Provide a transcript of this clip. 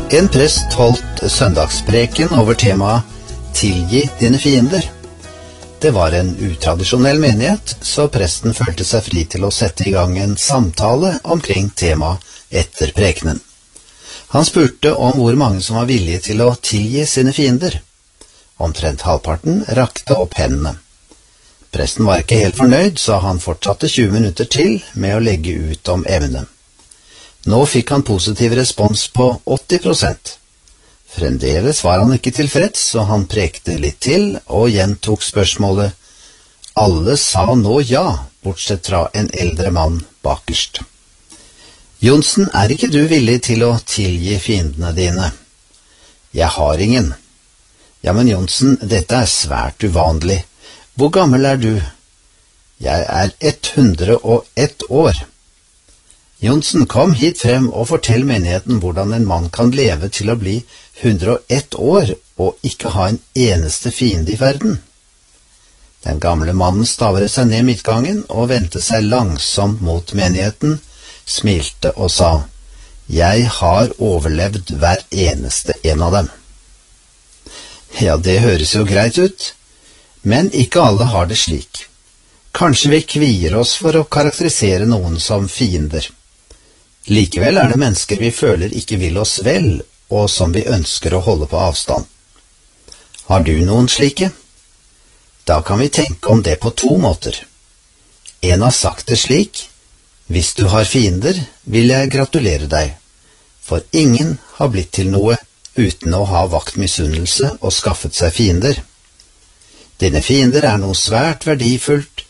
En prest holdt søndagspreken over temaet «Tilgi dine fiender». Det var en utradisjonell menighet, så presten følte seg fri til å sette i gang en samtale omkring temaet etter prekenen. Han spurte om hvor mange som var villige til å tilgi sine fiender. Omtrent halvparten rakte opp hendene. Presten var ikke helt fornøyd, så han fortsatte 20 minutter til med å legge ut om emnet. Nå fikk han positiv respons på 80%. Fremdeles var han ikke tilfreds, så han prekte litt til og gjentok spørsmålet. Alle sa nå ja, bortsett fra en eldre mann bakerst. Johnsen, er ikke du villig til å tilgi fiendene dine? Jeg har ingen. Ja, men Johnsen, dette er svært uvanlig. Hvor gammel er du? Jeg er 101 år. Johnsen, kom hit frem og fortell menigheten hvordan en mann kan leve til å bli 101 år og ikke ha en eneste fiende i verden. Den gamle mannen stavret seg ned midtgangen og vendte seg langsomt mot menigheten, smilte og sa, «Jeg har overlevd hver eneste en av dem.» Ja, det høres jo greit ut, men ikke alle har det slik. Kanskje vi kvier oss for å karakterisere noen som fiender. Likevel er det mennesker vi føler ikke vil oss vel, og som vi ønsker å holde på avstand. Har du noen slike? Da kan vi tenke om det på to måter. En har sagt det slik, hvis du har fiender, vil jeg gratulere deg, for ingen har blitt til noe uten å ha vakt misunnelse og skaffet seg fiender. Dine fiender er noe svært verdifullt